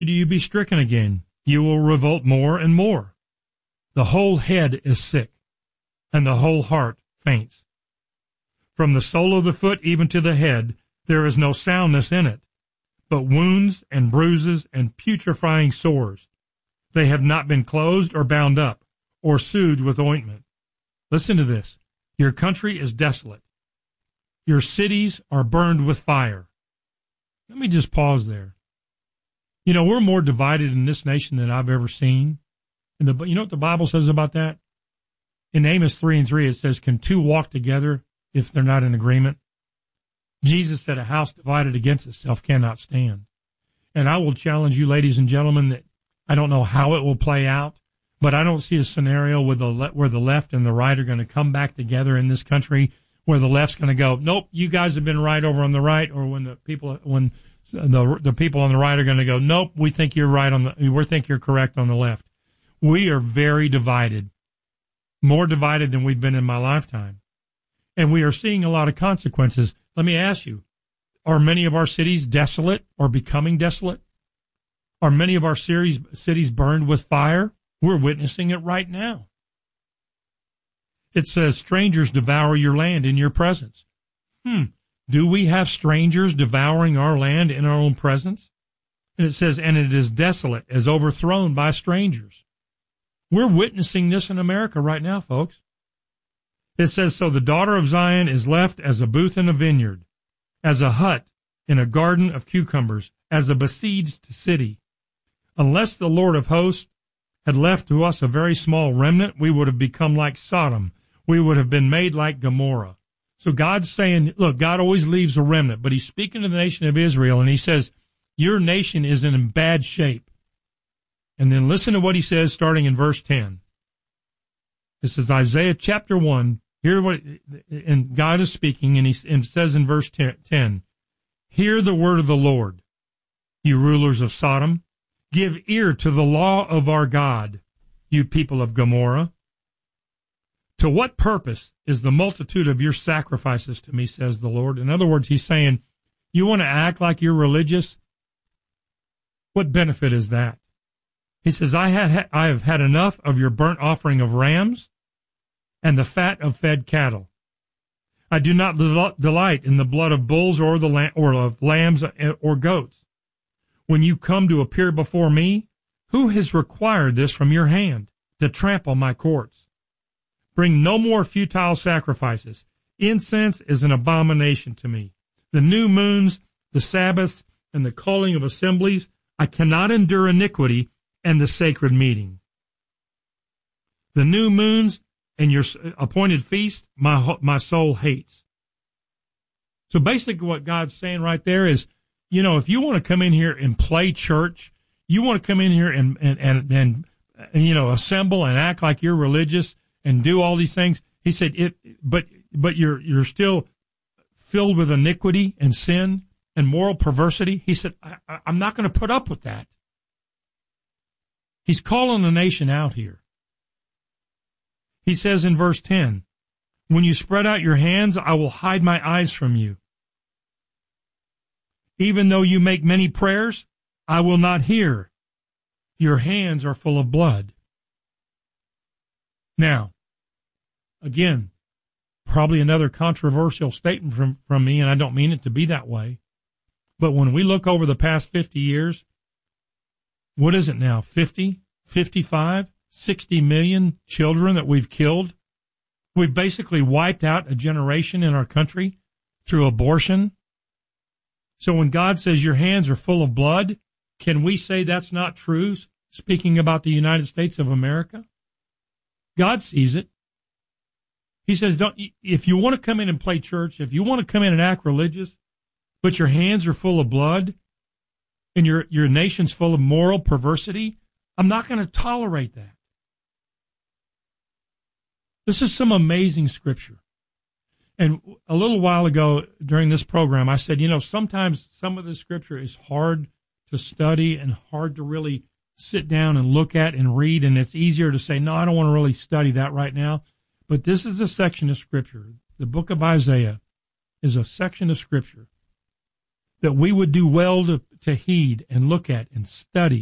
do you be stricken again? You will revolt more and more. The whole head is sick, and the whole heart faints. From the sole of the foot even to the head, there is no soundness in it, but wounds and bruises and putrefying sores. They have not been closed or bound up, or soothed with ointment. Listen to this. Your country is desolate. Your cities are burned with fire. Let me just pause there. You know, we're more divided in this nation than I've ever seen. And you know what the Bible says about that? In Amos 3:3, it says, can two walk together if they're not in agreement? Jesus said a house divided against itself cannot stand. And I will challenge you, ladies and gentlemen, that I don't know how it will play out, but I don't see a scenario where the left and the right are going to come back together in this country, where the left's going to go, nope, you guys have been right over on the right, or when the people on the right are going to go, nope, we think you're right we think you're correct on the left. We are very divided, more divided than we've been in my lifetime. And we are seeing a lot of consequences. Let me ask you, are many of our cities desolate or becoming desolate? Are many of our cities burned with fire? We're witnessing it right now. It says, strangers devour your land in your presence. Do we have strangers devouring our land in our own presence? And it says, and it is desolate, as overthrown by strangers. We're witnessing this in America right now, folks. It says, so the daughter of Zion is left as a booth in a vineyard, as a hut in a garden of cucumbers, as a besieged city. Unless the Lord of hosts had left to us a very small remnant, we would have become like Sodom. We would have been made like Gomorrah. So God's saying, look, God always leaves a remnant, but he's speaking to the nation of Israel, and he says, your nation is in bad shape. And then listen to what he says starting in verse 10. This is Isaiah chapter 1. Hear what, and God is speaking, and it says in verse 10, hear the word of the Lord, you rulers of Sodom. Give ear to the law of our God, you people of Gomorrah. To what purpose is the multitude of your sacrifices to me, says the Lord? In other words, he's saying, you want to act like you're religious? What benefit is that? He says, I have had enough of your burnt offering of rams and the fat of fed cattle. I do not delight in the blood of bulls or of lambs or goats. When you come to appear before me, who has required this from your hand, to trample my courts? Bring no more futile sacrifices. Incense is an abomination to me. The new moons, the Sabbaths, and the calling of assemblies, I cannot endure iniquity and the sacred meeting. The new moons and your appointed feast, my soul hates. So basically what God's saying right there is, you know, if you want to come in here and play church, you want to come in here and you know, assemble and act like you're religious and do all these things. He said, but you're still filled with iniquity and sin and moral perversity. He said, I'm not going to put up with that. He's calling the nation out here. He says in verse 10, when you spread out your hands, I will hide my eyes from you. Even though you make many prayers, I will not hear. Your hands are full of blood. Now, again, probably another controversial statement from me, and I don't mean it to be that way. But when we look over the past 50 years, what is it now, 50, 55, 60 million children that we've killed? We've basically wiped out a generation in our country through abortion. So when God says your hands are full of blood, can we say that's not true, speaking about the United States of America? God sees it. He says, if you want to come in and play church, if you want to come in and act religious, but your hands are full of blood and your nation's full of moral perversity, I'm not going to tolerate that. This is some amazing scripture. And a little while ago during this program, I said, you know, sometimes some of the scripture is hard to study and hard to really sit down and look at and read, and it's easier to say, no, I don't want to really study that right now. But this is a section of scripture. The book of Isaiah is a section of scripture that we would do well to heed and look at and study